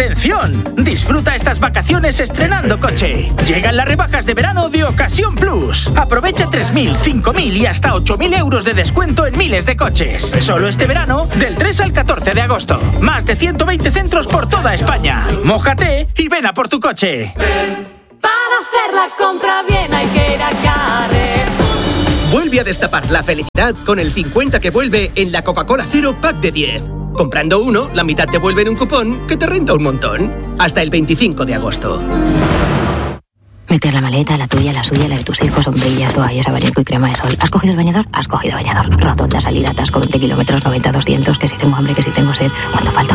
¡Atención! Disfruta estas vacaciones estrenando coche. Llegan las rebajas de verano de Ocasión Plus. Aprovecha 3.000, 5.000 y hasta 8.000 euros de descuento en miles de coches. Solo este verano, del 3 al 14 de agosto. Más de 120 centros por toda España. Mójate y ven a por tu coche. Para hacer la compra bien hay que ir a Carrefour. Vuelve a destapar la felicidad con el 50 que vuelve en la Coca-Cola Cero Pack de 10. Comprando uno, la mitad te vuelve en un cupón que te renta un montón. Hasta el 25 de agosto. Meter la maleta, la tuya, la suya, la de tus hijos, sombrillas, toallas, abanico y crema de sol. ¿Has cogido el bañador? Has cogido bañador. Rotonda, salida, atasco, 20 kilómetros, 90, 200, que si tengo hambre, que si tengo sed. ¿Cuánto falta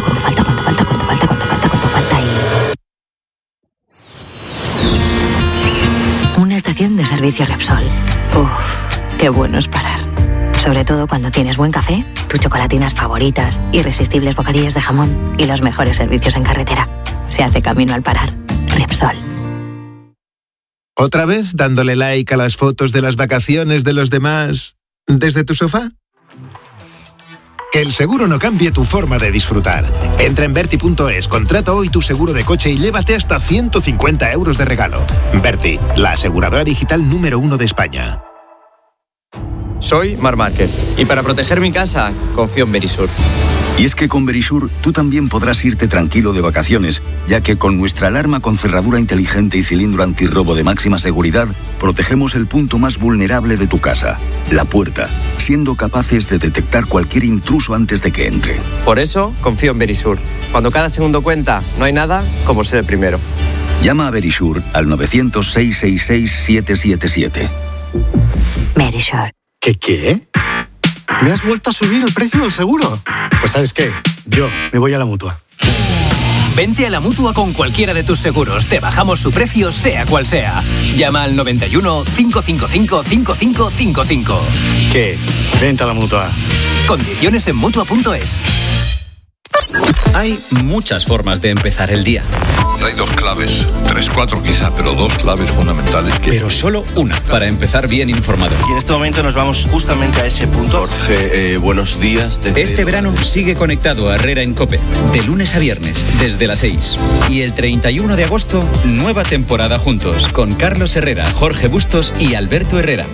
y... Una estación de servicio Repsol. Uf, qué bueno es parar. Sobre todo cuando tienes buen café, tus chocolatinas favoritas, irresistibles bocadillos de jamón y los mejores servicios en carretera. Se hace camino al parar. Repsol. ¿Otra vez dándole like a las fotos de las vacaciones de los demás desde tu sofá? Que el seguro no cambie tu forma de disfrutar. Entra en Verti.es, contrata hoy tu seguro de coche y llévate hasta 150 euros de regalo. Verti, la aseguradora digital número 1 de España. Soy Marc Márquez y para proteger mi casa confío en Verisur. Y es que con Verisur tú también podrás irte tranquilo de vacaciones, ya que con nuestra alarma con cerradura inteligente y cilindro antirrobo de máxima seguridad, protegemos el punto más vulnerable de tu casa, la puerta, siendo capaces de detectar cualquier intruso antes de que entre. Por eso confío en Verisur. Cuando cada segundo cuenta, no hay nada como ser el primero. Llama a Verisur al 900-666-777. Verisur. ¿Qué? ¿Me has vuelto a subir el precio del seguro? Pues ¿sabes qué? Yo me voy a la Mutua. Vente a la Mutua con cualquiera de tus seguros. Te bajamos su precio, sea cual sea. Llama al 91 555 5555. ¿Qué? Vente a la Mutua. Condiciones en Mutua.es. Hay muchas formas de empezar el día. Hay dos claves, 3, 4 quizá, pero dos claves fundamentales. Pero solo una para empezar bien informado. Y en este momento nos vamos justamente a ese punto. Jorge, buenos días. Este verano sigue conectado a Herrera en COPE, de lunes a viernes, desde las 6. Y el 31 de agosto, nueva temporada juntos, con Carlos Herrera, Jorge Bustos y Alberto Herrera.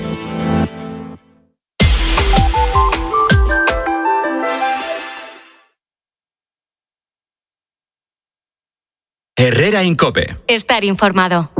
Herrera en COPE. Estar informado.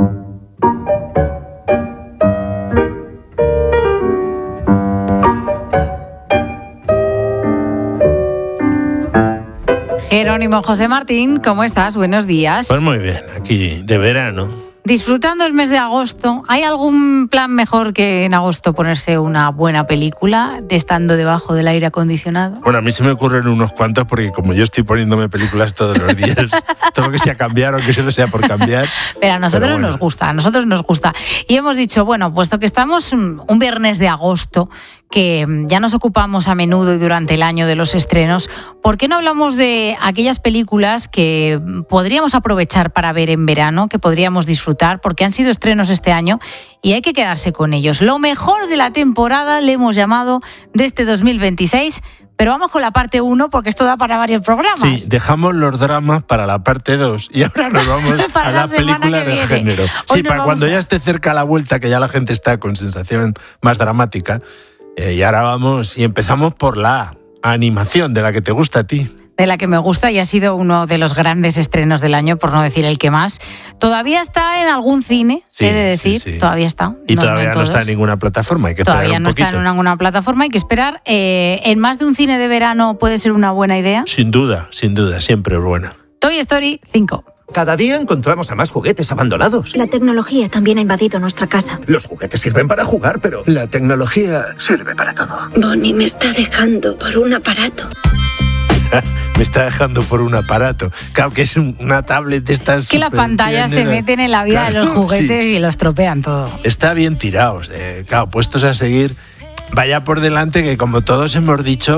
Jerónimo José Martín, ¿cómo estás? Buenos días. Pues muy bien, aquí de verano. Disfrutando el mes de agosto. ¿Hay algún plan mejor que en agosto ponerse una buena película estando debajo del aire acondicionado? Bueno, a mí se me ocurren unos cuantos porque como yo estoy poniéndome películas todos los días, todo lo que sea cambiar o que solo sea por cambiar. Pero a nosotros nos gusta, Y hemos dicho, bueno, puesto que estamos un viernes de agosto, que ya nos ocupamos a menudo y durante el año de los estrenos, ¿por qué no hablamos de aquellas películas que podríamos aprovechar para ver en verano, que podríamos disfrutar, porque han sido estrenos este año y hay que quedarse con ellos? Lo mejor de la temporada le hemos llamado de este 2026, pero vamos con la parte 1 porque esto da para varios programas. Sí, dejamos los dramas para la parte 2 y ahora nos vamos a la película de género. Sí, para cuando ya esté cerca la vuelta, que ya la gente está con sensación más dramática. Y ahora vamos y empezamos por la animación de la que te gusta a ti. De la que me gusta y ha sido uno de los grandes estrenos del año, por no decir el que más. Todavía está en algún cine, he de decir, sí. Todavía está. Y todavía no está en ninguna plataforma, hay que esperar un poquito. Todavía no está en ninguna plataforma, hay que esperar. ¿En más de un cine de verano puede ser una buena idea? Sin duda, siempre es buena. Toy Story 5. Cada día encontramos a más juguetes abandonados. La tecnología también ha invadido nuestra casa. Los juguetes sirven para jugar, pero la tecnología sirve para todo. Bonnie me está dejando por un aparato. Me está dejando por un aparato. Claro, que es una tablet de estas... Que las pantallas se meten en la vida de los juguetes y los tropean todo. Está bien tirados. Claro, puestos a seguir, vaya por delante que como todos hemos dicho...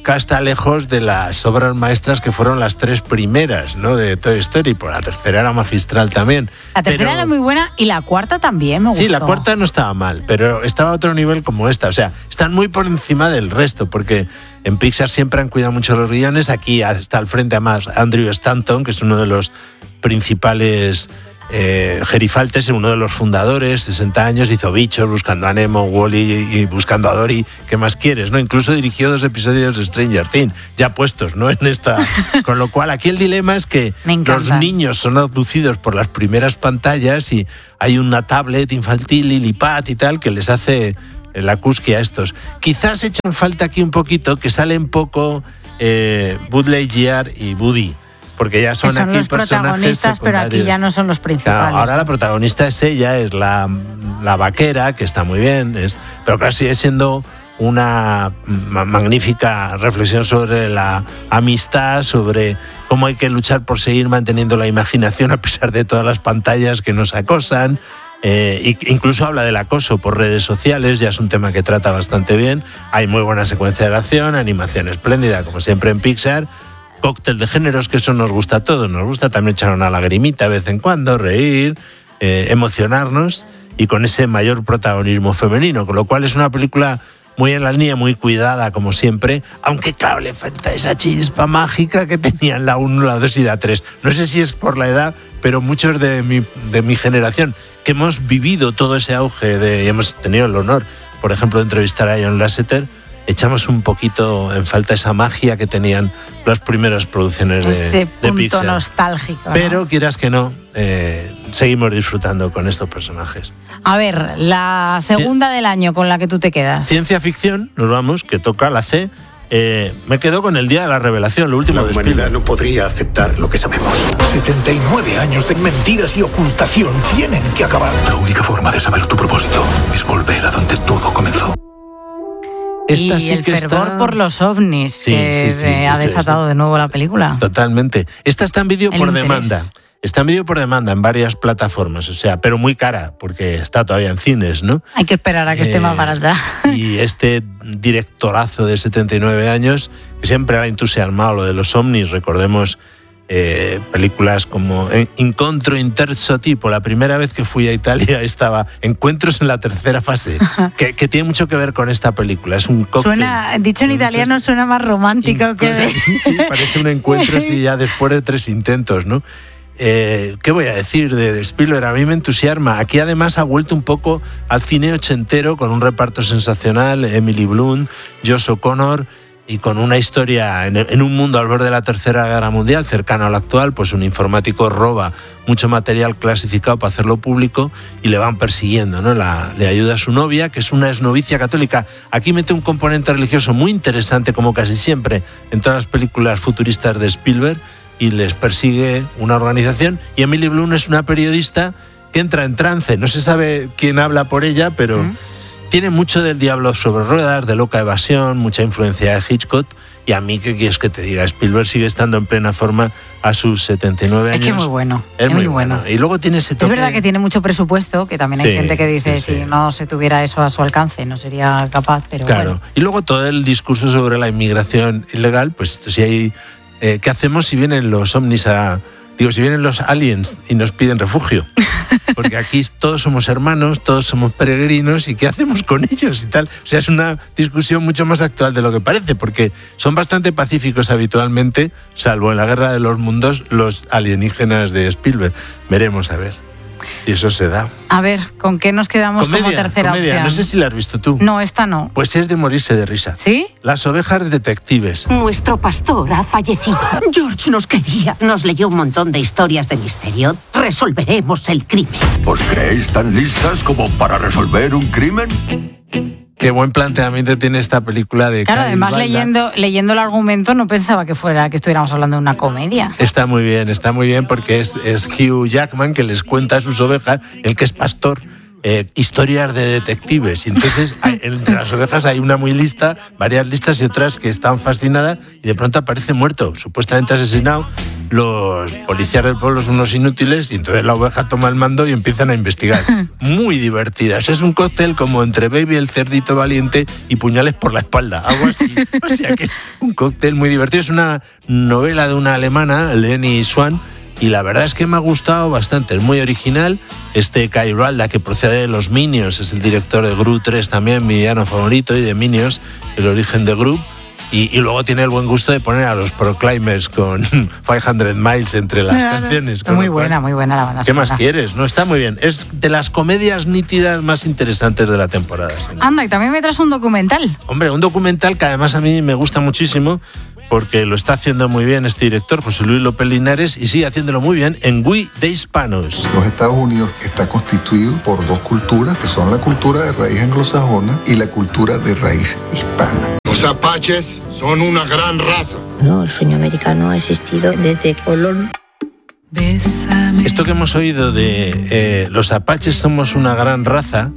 nunca está lejos de las obras maestras que fueron las 3 primeras, ¿no?, de Toy Story. Pues la tercera era magistral también. La tercera era muy buena y la cuarta también me gustó. Sí, la cuarta no estaba mal, pero estaba a otro nivel como esta. O sea, están muy por encima del resto, porque en Pixar siempre han cuidado mucho los guiones. Aquí está al frente además Andrew Stanton, que es uno de los principales gerifaltes, uno de los fundadores, 60 años, hizo Bichos, Buscando a Nemo, Wall-E y Buscando a Dory. ¿Qué más quieres, no? Incluso dirigió 2 episodios de Stranger Things, ya puestos, ¿no?, en esta. Con lo cual, aquí el dilema es que los niños son abducidos por las primeras pantallas y hay una tablet infantil, Lillipad y tal, que les hace la cusquia a estos. Quizás echan falta aquí un poquito que salen poco Buzz Lightyear y Woody, porque ya son aquí los protagonistas, pero aquí ya no son los principales. Claro, ahora la protagonista es ella, es la vaquera, que está muy bien, pero claro, sigue siendo una magnífica reflexión sobre la amistad, sobre cómo hay que luchar por seguir manteniendo la imaginación a pesar de todas las pantallas que nos acosan. Incluso habla del acoso por redes sociales, ya es un tema que trata bastante bien. Hay muy buena secuencia de acción, animación espléndida, como siempre en Pixar. Cóctel de géneros, que eso nos gusta a todos. Nos gusta también echar una lagrimita de vez en cuando, reír, emocionarnos, y con ese mayor protagonismo femenino, con lo cual es una película muy en la línea, muy cuidada como siempre, aunque claro, le falta esa chispa mágica que tenían la 1, la 2 y la 3. No sé si es por la edad, pero muchos de mi generación, que hemos vivido todo ese auge y hemos tenido el honor, por ejemplo, de entrevistar a John Lasseter, echamos un poquito en falta esa magia que tenían las primeras producciones de Pixar. Ese punto nostálgico, ¿no? Pero quieras que no, seguimos disfrutando con estos personajes. A ver, la segunda del año con la que tú te quedas. Ciencia ficción, nos vamos, que toca la C. Me quedo con El Día de la Revelación, lo último de Spielberg. La humanidad no podría aceptar lo que sabemos. 79 años de mentiras y ocultación tienen que acabar. La única forma de saber tu propósito es volver a donde todo comenzó. Esta y sí el que fervor está... por los ovnis, sí, ha desatado de nuevo la película. Totalmente. Esta está en vídeo por interés. demanda. Está en vídeo por demanda en varias plataformas, o sea, pero muy cara, porque está todavía en cines, ¿no? Hay que esperar a que esté más barata. Y este directorazo de 79 años, que siempre ha entusiasmado lo de los ovnis, recordemos películas como Incontro in terzo tipo. La primera vez que fui a Italia estaba Encuentros en la tercera fase, que tiene mucho que ver con esta película. Es un cóctel. Suena, dicho en italiano, suena más romántico que... Sí, parece un encuentro así ya después de 3 intentos, ¿no? ¿Qué voy a decir de Spielberg? A mí me entusiasma. Aquí además ha vuelto un poco al cine ochentero, con un reparto sensacional, Emily Blunt, Josh O'Connor, y con una historia en un mundo al borde de la Tercera Guerra Mundial, cercano al actual. Pues un informático roba mucho material clasificado para hacerlo público y le van persiguiendo, ¿no? Le ayuda a su novia, que es una exnovicia católica. Aquí mete un componente religioso muy interesante, como casi siempre en todas las películas futuristas de Spielberg, y les persigue una organización. Y Emily Blunt es una periodista que entra en trance. No se sabe quién habla por ella, pero tiene mucho del Diablo sobre ruedas, de Loca Evasión, mucha influencia de Hitchcock. Y a mí, ¿qué quieres que te diga? Spielberg sigue estando en plena forma a sus 79 años. Es que es muy bueno. Es muy bueno. Y luego tiene ese toque... Es verdad que tiene mucho presupuesto, que también hay gente que dice, si no se tuviera eso a su alcance, no sería capaz, pero claro. Bueno. Y luego todo el discurso sobre la inmigración ilegal, pues si hay... ¿qué hacemos si vienen los ovnis si vienen los aliens y nos piden refugio? Porque aquí todos somos hermanos, todos somos peregrinos, ¿y qué hacemos con ellos y tal? O sea, es una discusión mucho más actual de lo que parece, porque son bastante pacíficos habitualmente, salvo en la Guerra de los Mundos, los alienígenas de Spielberg. Veremos a ver. Y eso se da. A ver, ¿con qué nos quedamos como tercera opción? No sé si la has visto tú. No, esta no. Pues es de morirse de risa. ¿Sí? Las ovejas detectives. Nuestro pastor ha fallecido. George nos quería. Nos leyó un montón de historias de misterio. Resolveremos el crimen. ¿Os creéis tan listas como para resolver un crimen? Qué buen planteamiento tiene esta película de... Claro, además leyendo el argumento no pensaba que estuviéramos hablando de una comedia. Está muy bien porque es Hugh Jackman que les cuenta a sus ovejas, el que es pastor, historias de detectives. Y entonces entre las ovejas hay una muy lista, varias listas y otras que están fascinadas, y de pronto aparece muerto, supuestamente asesinado, los policías del pueblo son unos inútiles y entonces la oveja toma el mando y empiezan a investigar. Muy divertidas. Es un cóctel como entre Baby el cerdito valiente y Puñales por la espalda, algo así. O sea que es un cóctel muy divertido. Es una novela de una alemana, Leni Swan, y la verdad es que me ha gustado bastante. Es muy original. Kai Ralda, que procede de los Minions, es el director de Gru 3 también, mi villano favorito, y de Minions, el origen de Gru. Y luego tiene el buen gusto de poner a los Proclaimers con 500 Miles entre las canciones. Muy buena la banda. ¿Qué más quieres? No, está muy bien. Es de las comedias nítidas más interesantes de la temporada. Anda, y también me traes un documental. Hombre, un documental que además a mí me gusta muchísimo porque lo está haciendo muy bien este director, José Luis López Linares, y sigue haciéndolo muy bien en We de Hispanos. Los Estados Unidos está constituido por dos culturas, que son la cultura de raíz anglosajona y la cultura de raíz hispana. Los apaches son una gran raza. No, el sueño americano ha existido desde Colón. Esto que hemos oído de los apaches somos una gran raza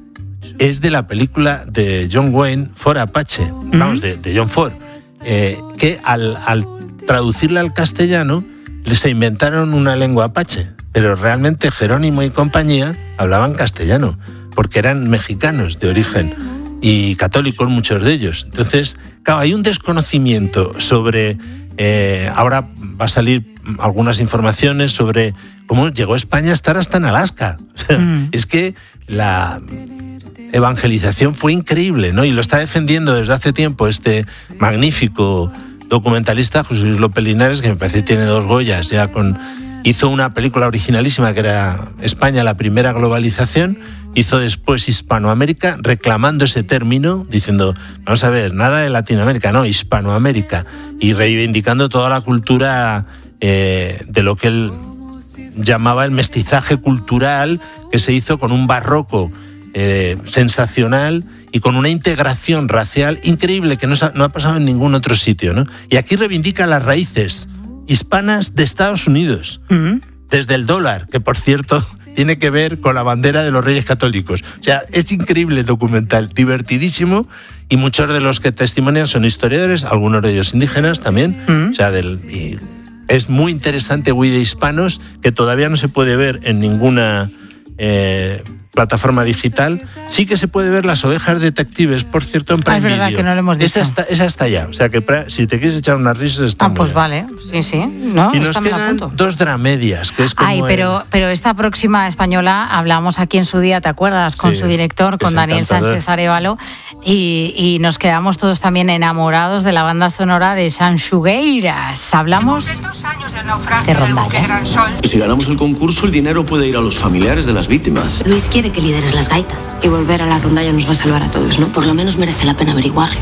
es de la película de John Wayne, Fort Apache, de John Ford. Que al traducirla al castellano se inventaron una lengua apache, pero realmente Jerónimo y compañía hablaban castellano, porque eran mexicanos de origen y católicos muchos de ellos. Entonces, claro, hay un desconocimiento sobre... ahora va a salir algunas informaciones sobre cómo llegó España a estar hasta en Alaska. Es que la evangelización fue increíble, ¿no? Y lo está defendiendo desde hace tiempo este magnífico documentalista José Luis López Linares, que me parece que tiene 2 Goyas, hizo una película originalísima que era España, la primera globalización, hizo después Hispanoamérica, reclamando ese término, diciendo, vamos a ver, nada de Latinoamérica, no, Hispanoamérica, y reivindicando toda la cultura de lo que él llamaba el mestizaje cultural, que se hizo con un barroco sensacional y con una integración racial increíble que no ha pasado en ningún otro sitio, ¿no? Y aquí reivindica las raíces hispanas de Estados Unidos, desde el dólar, que por cierto tiene que ver con la bandera de los Reyes Católicos. O sea, es increíble el documental, divertidísimo, y muchos de los que testimonian son historiadores, algunos de ellos indígenas también. O sea, es muy interesante We de Hispanos, que todavía no se puede ver en ninguna plataforma digital. Sí que se puede ver Las ovejas detectives, por cierto, en Prime Video. Es verdad que no lo hemos dicho. Esa está ya. O sea, que si te quieres echar unas risas, está muy pues bien. Vale. Sí. No, y nos quedan 2 dramedias, que es como... pero esta próxima española hablamos aquí en su día, ¿te acuerdas? Con su director, con Daniel Sánchez Arévalo, y nos quedamos todos también enamorados de la banda sonora de Sanxugueiras. Hablamos de rondallas. Si ganamos el concurso, el dinero puede ir a los familiares de las víctimas. Luis quiere que lideres las gaitas. Y volver a la rondalla nos va a salvar a todos, ¿no? Por lo menos merece la pena averiguarlo.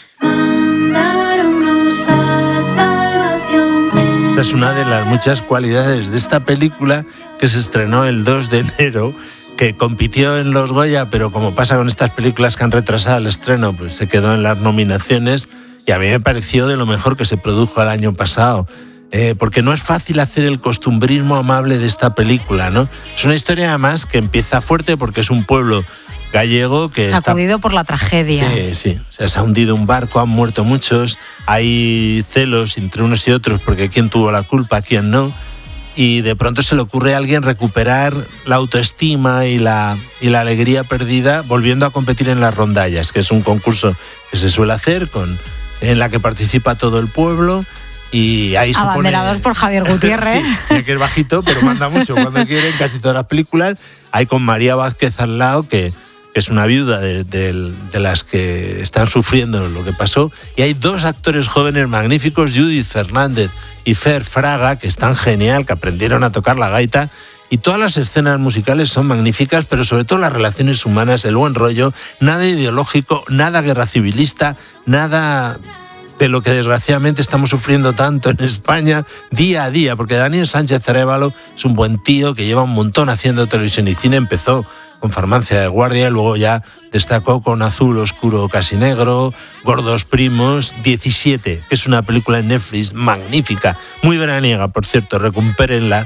Esta es una de las muchas cualidades de esta película, que se estrenó el 2 de enero, que compitió en los Goya, pero como pasa con estas películas que han retrasado el estreno, pues se quedó en las nominaciones, y a mí me pareció de lo mejor que se produjo el año pasado. Porque no es fácil hacer el costumbrismo amable de esta película, ¿no? Es una historia además que empieza fuerte porque es un pueblo gallego que sacudido por la tragedia. Sí. O sea, se ha hundido un barco, han muerto muchos, hay celos entre unos y otros porque quién tuvo la culpa, quién no, y de pronto se le ocurre a alguien recuperar la autoestima y la alegría perdida volviendo a competir en las rondallas, que es un concurso que se suele hacer en la que participa todo el pueblo. Y ahí abanderados por Javier Gutiérrez. Sí, que es bajito, pero manda mucho cuando quiere en casi todas las películas. Hay con María Vázquez al lado, que es una viuda de las que están sufriendo lo que pasó. Y hay 2 actores jóvenes magníficos, Judith Fernández y Fer Fraga, que están genial, que aprendieron a tocar la gaita. Y todas las escenas musicales son magníficas, pero sobre todo las relaciones humanas, el buen rollo, nada ideológico, nada guerra civilista, nada de lo que desgraciadamente estamos sufriendo tanto en España día a día, porque Daniel Sánchez Arévalo es un buen tío que lleva un montón haciendo televisión y cine. Empezó con Farmacia de Guardia, y luego ya destacó con Azul Oscuro Casi Negro, Gordos Primos, 17, que es una película en Netflix magnífica, muy veraniega, por cierto, recupérenla,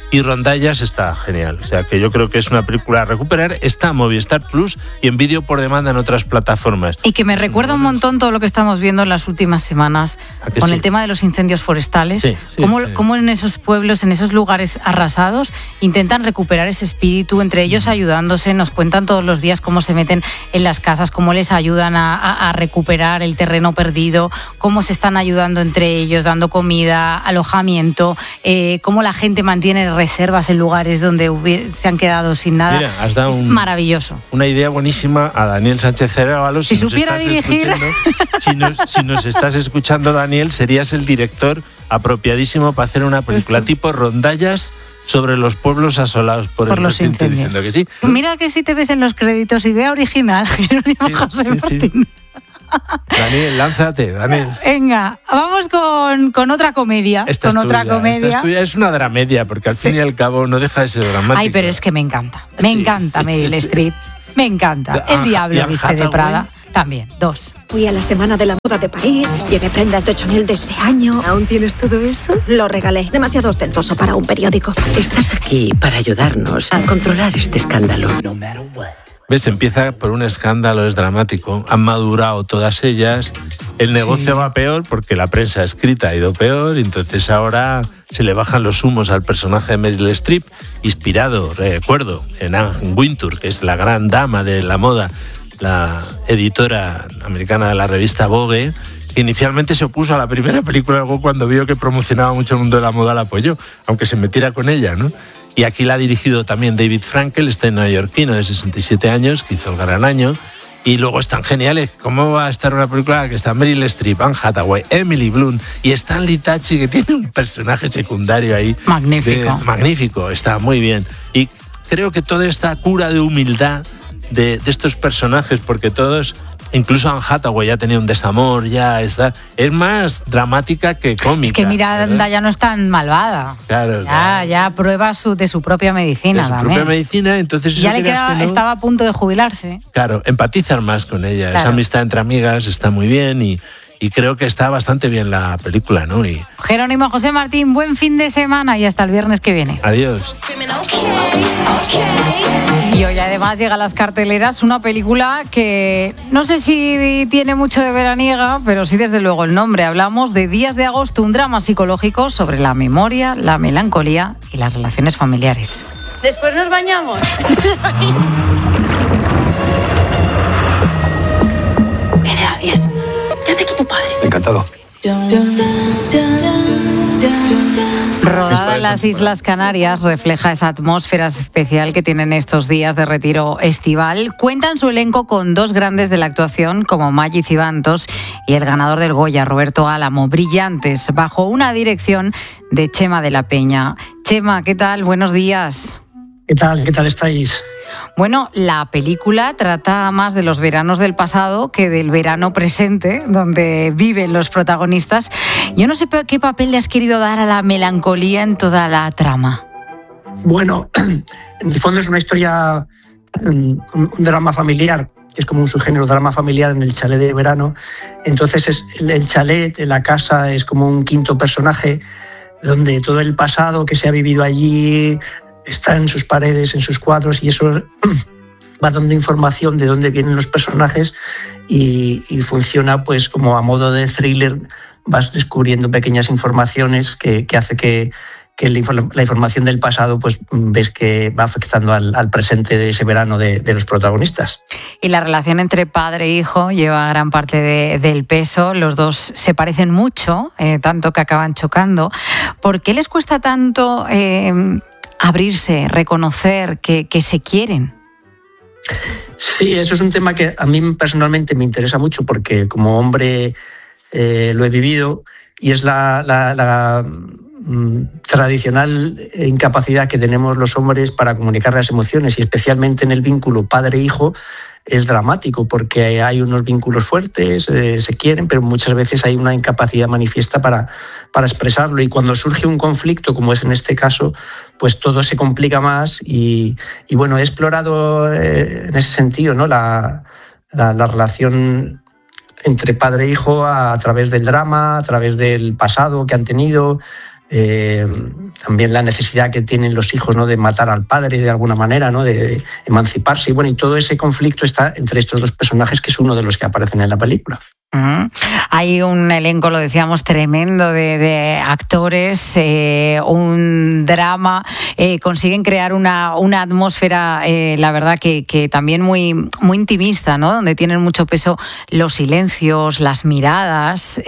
Y Rondallas está genial. O sea, que yo creo que es una película a recuperar. Está en Movistar Plus y en vídeo por demanda en otras plataformas. Y que me recuerda un montón todo lo que estamos viendo en las últimas semanas con el tema de los incendios forestales. Cómo en esos pueblos, en esos lugares arrasados, intentan recuperar ese espíritu, entre ellos ayudándose. Nos cuentan todos los días cómo se meten en las casas, cómo les ayudan a recuperar el terreno perdido, cómo se están ayudando entre ellos, dando comida, alojamiento, cómo la gente mantiene reservas en lugares donde se han quedado sin nada. Mira, has dado maravilloso. Una idea buenísima a Daniel Sánchez Arévalos. Si supiera dirigir. Si nos estás escuchando, Daniel, serías el director apropiadísimo para hacer una película tipo Rondallas sobre los pueblos asolados por los incendios. Diciendo que sí. Mira que si te ves en los créditos, idea original, Jerónimo José Martín. Daniel, lánzate, Daniel. Venga, vamos con otra comedia. Esta es tuya, es una dramedia, porque al fin y al cabo no deja de ser dramática. Ay, pero es que me encanta. Me encanta Meryl Streep. Me encanta. El diablo viste de Prada. También, 2. Fui a la semana de la moda de París, llevé prendas de Chanel de ese año. ¿Aún tienes todo eso? Lo regalé, demasiado ostentoso para un periódico. Estás aquí para ayudarnos a controlar este escándalo. ¿Ves? Empieza por un escándalo, es dramático. Han madurado todas ellas. El negocio va peor porque la prensa escrita ha ido peor. Entonces ahora se le bajan los humos al personaje de Meryl Streep, inspirado, recuerdo, en Anne Wintour, que es la gran dama de la moda, la editora americana de la revista Vogue, que inicialmente se opuso a la primera película, luego cuando vio que promocionaba mucho el mundo de la moda la apoyó, aunque se metiera con ella, ¿no? Y aquí la ha dirigido también David Frankel, este neoyorquino de 67 años, que hizo El Gran Año. Y luego están geniales. ¿Cómo va a estar una película que está Meryl Streep, Anne Hathaway, Emily Blunt y Stanley Tucci, que tiene un personaje secundario ahí? Magnífico. Magnífico, está muy bien. Y creo que toda esta cura de humildad de estos personajes, porque todos... Incluso Anne Hathaway ya tenía un desamor, ya está. Es más dramática que cómica. Es que Miranda ya no es tan malvada. Claro. Ya prueba de su propia medicina. De su propia medicina, entonces... Ya le quedaba, estaba a punto de jubilarse. Claro, empatizar más con ella. Claro. Esa amistad entre amigas está muy bien y creo que está bastante bien la película, ¿no? Jerónimo José Martín, buen fin de semana y hasta el viernes que viene. Adiós. Y hoy además llega a las carteleras una película que no sé si tiene mucho de veraniega, pero sí desde luego el nombre. Hablamos de Días de Agosto, un drama psicológico sobre la memoria, la melancolía y las relaciones familiares. Después nos bañamos. Viene a las 10. ¿Qué hace aquí tu padre? Encantado. Rodada en las Islas Canarias, refleja esa atmósfera especial que tienen estos días de retiro estival. Cuenta en su elenco con 2 grandes de la actuación, como Maggi Cibantos y el ganador del Goya, Roberto Álamo, brillantes, bajo una dirección de Chema de la Peña. Chema, ¿qué tal? Buenos días. ¿Qué tal estáis? Bueno, la película trata más de los veranos del pasado que del verano presente, donde viven los protagonistas. Yo no sé qué papel le has querido dar a la melancolía en toda la trama. Bueno, en el fondo es una historia, un drama familiar, que es como un subgénero drama familiar en el chalet de verano. Entonces el chalet, la casa, es como un quinto personaje, donde todo el pasado que se ha vivido allí está en sus paredes, en sus cuadros, y eso va dando información de dónde vienen los personajes y funciona pues como a modo de thriller. Vas descubriendo pequeñas informaciones que hace que la información del pasado pues ves que va afectando al presente de ese verano de los protagonistas. Y la relación entre padre e hijo lleva gran parte del peso. Los dos se parecen mucho, tanto que acaban chocando. ¿Por qué les cuesta tanto abrirse, reconocer que se quieren? Sí, eso es un tema que a mí personalmente me interesa mucho porque como hombre lo he vivido, y es la tradicional incapacidad que tenemos los hombres para comunicar las emociones, y especialmente en el vínculo padre-hijo es dramático porque hay unos vínculos fuertes, se quieren, pero muchas veces hay una incapacidad manifiesta para expresarlo, y cuando surge un conflicto, como es en este caso, pues todo se complica más y bueno, he explorado en ese sentido, ¿no? la relación entre padre e hijo a través del drama, a través del pasado que han tenido, también la necesidad que tienen los hijos, ¿no?, de matar al padre de alguna manera, ¿no?, de emanciparse. Y bueno, y todo ese conflicto está entre estos dos personajes, que es uno de los que aparecen en la película. Hay un elenco, lo decíamos, tremendo de actores, un drama, consiguen crear una atmósfera, la verdad que también muy, muy intimista, ¿no?, donde tienen mucho peso los silencios, las miradas.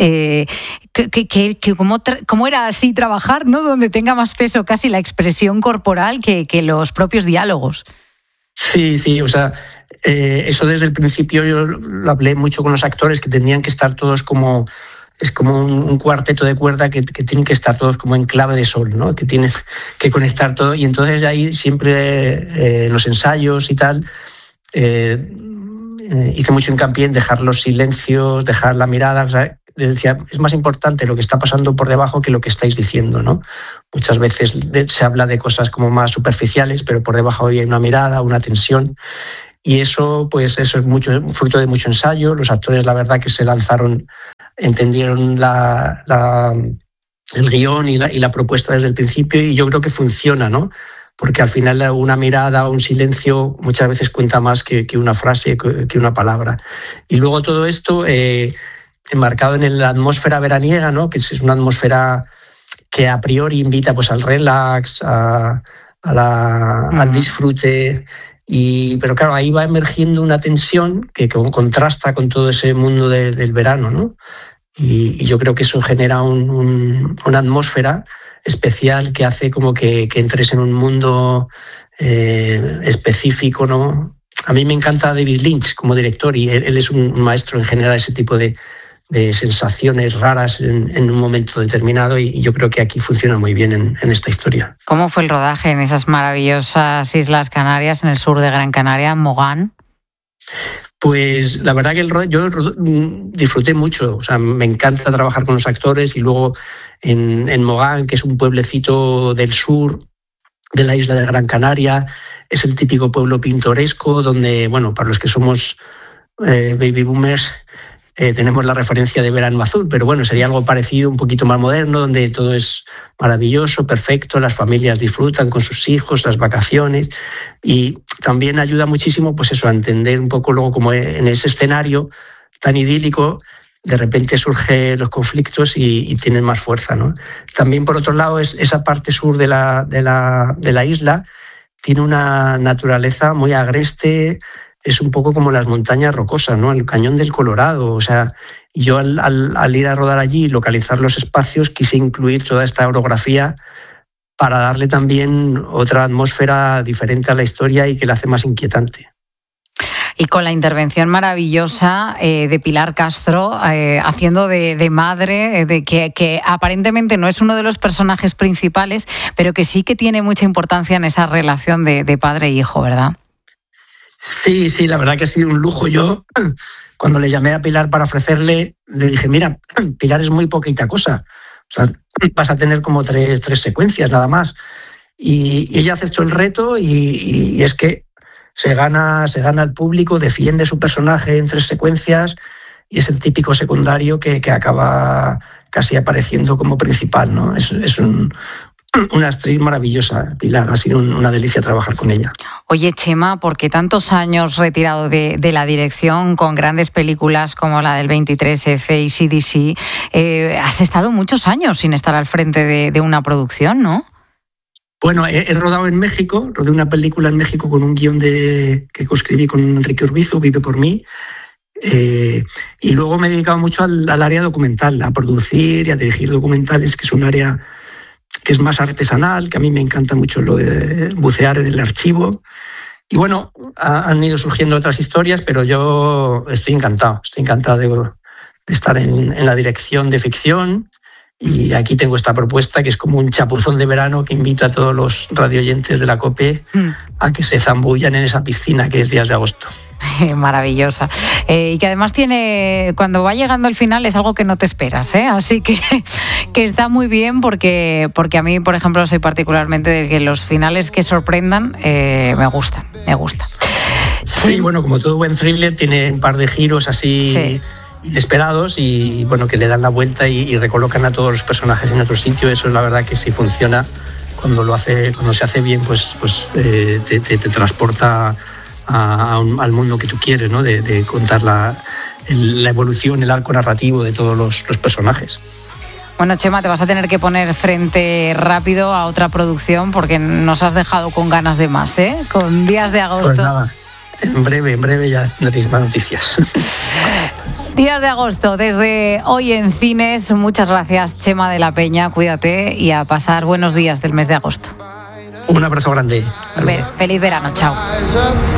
¿Cómo era así trabajar, ¿no?, donde tenga más peso casi la expresión corporal que los propios diálogos? Sí, o sea, eso desde el principio yo lo hablé mucho con los actores, que tenían que estar todos como... Es como un cuarteto de cuerda que tienen que estar todos como en clave de sol, ¿no?, que tienen que conectar todo. Y entonces ahí siempre en los ensayos y tal hice mucho hincapié en dejar los silencios, dejar la mirada. O sea, les decía, es más importante lo que está pasando por debajo que lo que estáis diciendo, ¿no? Muchas veces se habla de cosas como más superficiales, pero por debajo hay una mirada, una tensión. Y eso, pues eso es mucho fruto de mucho ensayo. Los actores, la verdad, que se lanzaron, entendieron el guión y la propuesta desde el principio, y yo creo que funciona, ¿no? Porque al final una mirada o un silencio muchas veces cuenta más que una frase, que una palabra. Y luego todo esto enmarcado en la atmósfera veraniega, ¿no?, que es una atmósfera que a priori invita pues al relax, al disfrute. Pero claro, ahí va emergiendo una tensión que contrasta con todo ese mundo del verano, ¿no? Y yo creo que eso genera una atmósfera especial que hace como que entres en un mundo específico, ¿no? A mí me encanta David Lynch como director, y él es un maestro en generar ese tipo de sensaciones raras en un momento determinado, y yo creo que aquí funciona muy bien en esta historia. ¿Cómo fue el rodaje en esas maravillosas Islas Canarias, en el sur de Gran Canaria, en Mogán? Pues la verdad que yo disfruté mucho. O sea, me encanta trabajar con los actores, y luego en Mogán, que es un pueblecito del sur de la isla de Gran Canaria, es el típico pueblo pintoresco donde, bueno, para los que somos baby boomers, tenemos la referencia de Verano Azul, pero bueno, sería algo parecido, un poquito más moderno, donde todo es maravilloso, perfecto, las familias disfrutan con sus hijos, las vacaciones, y también ayuda muchísimo, pues eso, a entender un poco luego como en ese escenario tan idílico, de repente surgen los conflictos y tienen más fuerza, ¿no? También, por otro lado, esa parte sur de la isla tiene una naturaleza muy agreste. Es un poco como las montañas rocosas, ¿no?, el Cañón del Colorado. O sea, yo al ir a rodar allí y localizar los espacios, quise incluir toda esta orografía para darle también otra atmósfera diferente a la historia y que la hace más inquietante. Y con la intervención maravillosa de Pilar Castro, haciendo de madre, que aparentemente no es uno de los personajes principales, pero que sí que tiene mucha importancia en esa relación de padre e hijo, ¿verdad? Sí, la verdad que ha sido un lujo. Yo, cuando le llamé a Pilar para ofrecerle, le dije, mira, Pilar, es muy poquita cosa. O sea, vas a tener como tres secuencias nada más. Y ella aceptó el reto, y es que se gana al público, defiende su personaje en 3 secuencias, y es el típico secundario que acaba casi apareciendo como principal, ¿no? Es una actriz maravillosa, Pilar. Ha sido una delicia trabajar con ella. Oye, Chema, ¿por qué tantos años retirado de la dirección, con grandes películas como la del 23F y CDC? Has estado muchos años sin estar al frente de una producción, ¿no? Bueno, he rodado en México, rodé una película en México con un guión que coescribí con Enrique Urbizu, Vive por mí. Y luego me he dedicado mucho al área documental, a producir y a dirigir documentales, que es un área que es más artesanal, que a mí me encanta mucho lo de bucear en el archivo. Y bueno, han ido surgiendo otras historias, pero yo estoy encantado de estar en la dirección de ficción. Y aquí tengo esta propuesta, que es como un chapuzón de verano, que invito a todos los radioyentes de la COPE a que se zambullan en esa piscina que es Días de Agosto. Maravillosa. Y que además tiene, cuando va llegando el final, es algo que no te esperas, ¿eh? Así que está muy bien, porque a mí, por ejemplo, soy particularmente de que los finales que sorprendan me gusta. Sí, bueno, como todo buen thriller, tiene un par de giros así inesperados y bueno, que le dan la vuelta y recolocan a todos los personajes en otro sitio. Eso es la verdad que sí funciona. Cuando se hace bien, pues te transporta al mundo que tú quieres, ¿no? De contar la evolución, el arco narrativo de todos los personajes. Bueno, Chema, te vas a tener que poner frente rápido a otra producción porque nos has dejado con ganas de más, ¿eh? Con Días de Agosto. Pues nada, en breve ya tendréis más noticias. Días de Agosto, desde hoy en cines. Muchas gracias, Chema de la Peña. Cuídate y a pasar buenos días del mes de agosto. Un abrazo grande. Feliz verano, chao.